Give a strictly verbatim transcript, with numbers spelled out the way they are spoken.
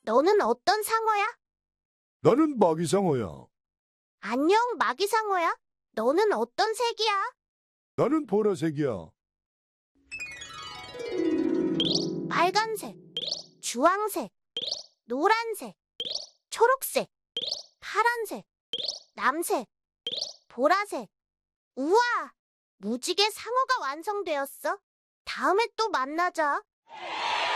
너는 어떤 상어야? 나는 마기상어야. 안녕, 마기상어야. 너는 어떤 색이야? 나는 보라색이야. 빨간색, 주황색, 노란색, 초록색, 파란색, 남색, 보라색. 우와! 무지개 상어가 완성되었어. 다음에 또 만나자.